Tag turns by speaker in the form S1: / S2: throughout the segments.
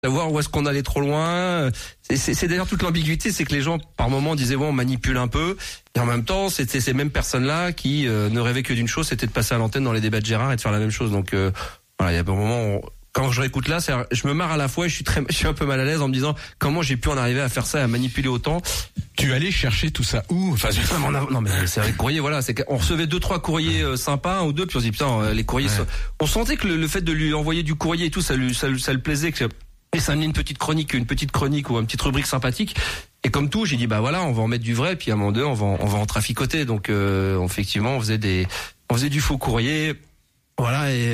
S1: savoir où est-ce qu'on allait trop loin. C'est d'ailleurs toute l'ambiguïté, c'est que les gens par moments disaient on manipule un peu, et en même temps c'était ces mêmes personnes-là qui ne rêvaient que d'une chose, c'était de passer à l'antenne dans les débats de Gérard et de faire la même chose. Donc voilà, il y a un moment quand je réécoute là, je me marre à la fois et je suis un peu mal à l'aise en me disant comment j'ai pu en arriver à faire ça, à manipuler autant.
S2: Tu allais chercher tout ça où? Enfin,
S1: non mais c'est vrai, courrier, voilà, c'est qu'on recevait 2-3 courriers sympas, un ou deux, puis on se dit putain, les courriers, on sentait que le fait de lui envoyer du courrier et tout, ça le plaisait, et ça amenait une petite chronique ou une petite rubrique sympathique. Et comme tout, j'ai dit bah voilà, on va en mettre du vrai, puis à un moment donné, on va en traficoter. Donc effectivement, on faisait du faux courrier. Voilà, et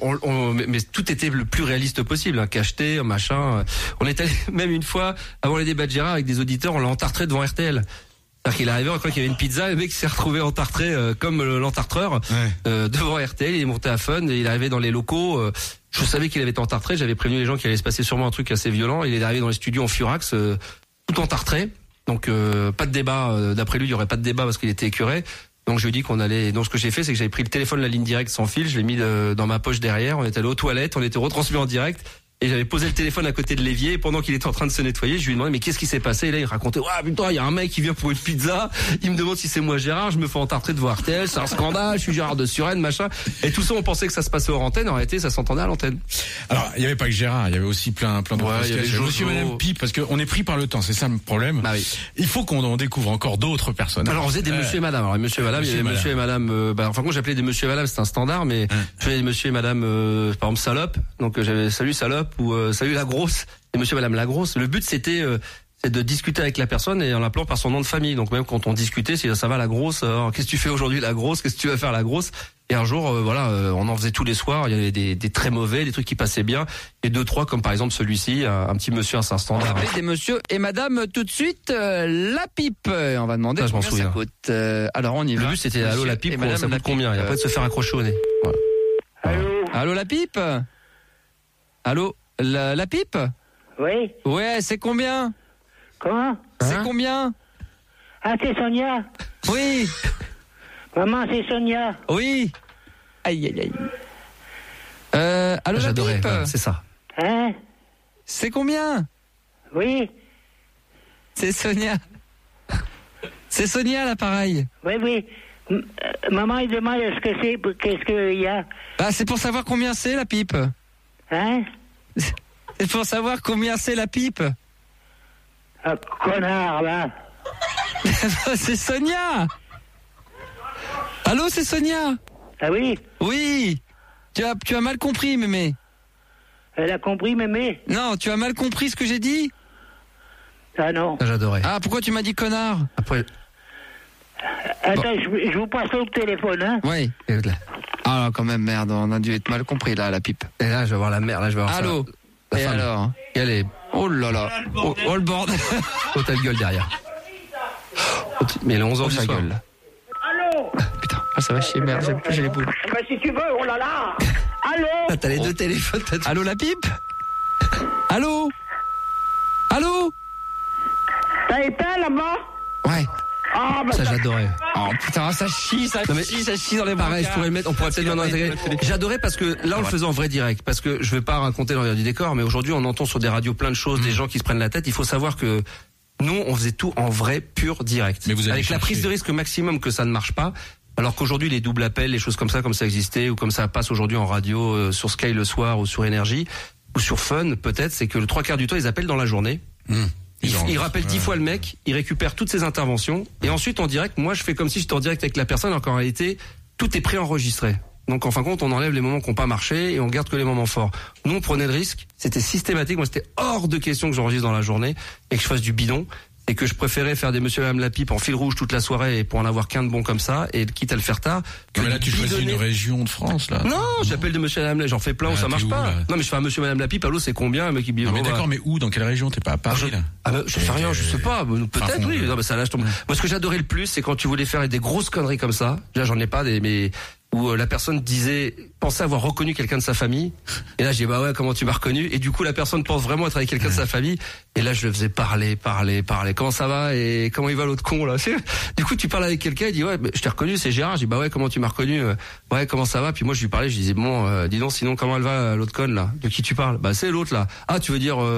S1: mais tout était le plus réaliste possible, cacheté, machin. On est allé même une fois avant les débats de Gérard avec des auditeurs, on l'a entartré devant RTL. C'est-à-dire qu'il est arrivé, on croit qu'il y avait une pizza, le mec s'est retrouvé entartré comme l'entartreur devant RTL. Il est monté à Fun, et il est arrivé dans les locaux. Je savais qu'il avait été entartré, j'avais prévenu les gens qu'il allait se passer sûrement un truc assez violent. Il est arrivé dans les studios en furax, tout entartré. Donc pas de débat. D'après lui, il y aurait pas de débat parce qu'il était écœuré. Donc je lui ai dit qu'on allait. Donc ce que j'ai fait, c'est que j'avais pris le téléphone, la ligne directe sans fil, je l'ai mis dans ma poche derrière. On est allé aux toilettes, on était retransmis en direct. Et j'avais posé le téléphone à côté de l'évier, et pendant qu'il était en train de se nettoyer, je lui ai demandé mais qu'est-ce qui s'est passé, et là il racontait putain, il y a un mec qui vient pour une pizza, il me demande si c'est moi Gérard, je me fais entartrer devant RTL, c'est un scandale, je suis Gérard de Suresnes, machin. Et tout ça, on pensait que ça se passait hors antenne, en réalité ça s'entendait à l'antenne.
S2: Alors il y avait pas que Gérard, il y avait aussi plein d'autres
S1: il y avait
S2: Monsieur et Madame Pipe, parce qu'on est pris par le temps, c'est ça le problème.
S1: Bah oui.
S2: Il faut qu'on découvre encore d'autres personnes.
S1: Alors on faisait des Monsieur et Madame. Alors Monsieur et Madame, il y avait Monsieur et Madame. Enfin moi j'appelais des Monsieur et Madame, c'était un standard, mais je faisais des Monsieur et Madame, par exemple Salope. Donc j'avais Salut Salope ou Salut la grosse et Monsieur et Madame la grosse. Le but c'était c'est de discuter avec la personne et en l'appelant par son nom de famille. Donc même quand on discutait, si ça va la grosse, qu'est-ce que tu fais aujourd'hui la grosse, qu'est-ce que tu vas faire la grosse. Et un jour on en faisait tous les soirs, il y avait des très mauvais, des trucs qui passaient bien, et 2-3 comme par exemple celui-ci, un petit monsieur à Saint-Standard.
S3: On va appeler des monsieur et madame tout de suite, la pipe. On va demander
S1: combien
S3: ça coûte. Alors on y va.
S1: Le but c'était allô la pipe, ça coûte combien? Il n'y a pas de se faire accrocher au nez. Voilà.
S3: Allô la pipe. Allô la pipe.
S4: Oui.
S3: Ouais, c'est combien?
S4: Comment?
S3: C'est combien?
S4: Ah, c'est Sonia.
S3: Oui.
S4: Maman, c'est Sonia.
S3: Oui. Aïe aïe aïe. Allô la
S1: J'adorais,
S3: pipe.
S1: c'est ça.
S4: Hein?
S3: C'est combien?
S4: Oui.
S3: C'est Sonia. C'est Sonia l'appareil.
S4: Oui, oui. Maman, il demande qu'est-ce qu'il y a.
S3: Bah c'est pour savoir combien c'est la pipe.
S4: Hein?
S3: C'est pour savoir combien c'est la pipe.
S4: Ah, connard, là.
S3: C'est Sonia. Allô, c'est Sonia.
S4: Ah oui?
S3: Oui. Tu as mal compris, mémé.
S4: Elle a compris, mémé?
S3: Non, tu as mal compris ce que j'ai dit.
S4: Ah non.
S1: J'adorais.
S3: Ah, pourquoi tu m'as dit connard?
S1: Après.
S4: Attends, je vous passe le téléphone, hein?
S3: Oui. Ah, quand même, merde, on a dû être mal compris, là, la pipe.
S1: Et là, je vais voir la mère, là, je vais voir
S3: Allô.
S1: ça.
S3: Et alors?
S1: Et elle est.
S3: Oh là là. Oh le bordel.
S1: Oh, t'as le gueule derrière. Mais le 11 ans du soir.
S3: gueule.
S4: Allô?
S3: Putain, ça va chier, merde, j'ai les boules.
S4: Bah, si tu veux, oh là là! Allô?
S1: Ah, t'as les deux téléphones,
S3: Allô, la pipe? Allô? Allô?
S4: T'as éteint là-bas?
S3: Ouais.
S4: Ah, bah
S1: ça j'adorais.
S3: Oh putain, ça chie dans les bras.
S1: Pareil, on pourrait peut-être bien intégrer. J'adorais parce que là, on le faisait en vrai direct. Parce que je vais pas raconter l'envers du décor, mais aujourd'hui, on entend sur des radios plein de choses, des gens qui se prennent la tête. Il faut savoir que nous, on faisait tout en vrai, pur, direct.
S2: Mais vous
S1: avec la prise de risque maximum que ça ne marche pas. Alors qu'aujourd'hui, les doubles appels, les choses comme ça existait, ou comme ça passe aujourd'hui en radio, sur Sky le soir, ou sur Énergie, ou sur Fun, peut-être, c'est que le 3/4 du temps, ils appellent dans la journée. Il rappelle 10 fois le mec, il récupère toutes ses interventions, et ensuite en direct, moi je fais comme si j'étais en direct avec la personne, alors qu'en réalité, tout est préenregistré. Donc en fin de compte, on enlève les moments qui n'ont pas marché et on garde que les moments forts. Nous, on prenait le risque, c'était systématique, moi c'était hors de question que j'enregistre dans la journée et que je fasse du bidon. Et que je préférais faire des Monsieur et Madame la pipe en fil rouge toute la soirée et pour en avoir qu'un de bon comme ça, et quitte à le faire tard.
S2: Mais là, tu choisis une région de France, là.
S1: Non, j'appelle de Monsieur et Madame la, j'en fais plein où ça marche pas. Non, mais je fais un Monsieur et Madame la pipe, allô, c'est combien, un mec qui dit,
S2: non, mais d'accord, mais où, dans quelle région? T'es pas à Paris, là?
S1: Je sais rien, je sais pas, peut-être, oui. Non, mais ça, là, je tombe. Moi, ce que j'adorais le plus, c'est quand tu voulais faire des grosses conneries comme ça. Là, j'en ai pas mais où la personne pensait avoir reconnu quelqu'un de sa famille. Et là, j'ai dit, bah ouais, comment tu m'as reconnu? Et du coup, la personne pense vraiment être avec quelqu'un de sa famille. Et là, je le faisais parler. Comment ça va? Et comment il va l'autre con, là? Du coup, tu parles avec quelqu'un, il dit, ouais, je t'ai reconnu, c'est Gérard. J'ai dit, bah ouais, comment tu m'as reconnu? Ouais, comment ça va? Puis moi, je lui parlais, je disais, bon, dis donc, sinon, comment elle va, l'autre conne, là? De qui tu parles? Bah, c'est l'autre, là. Ah, tu veux dire,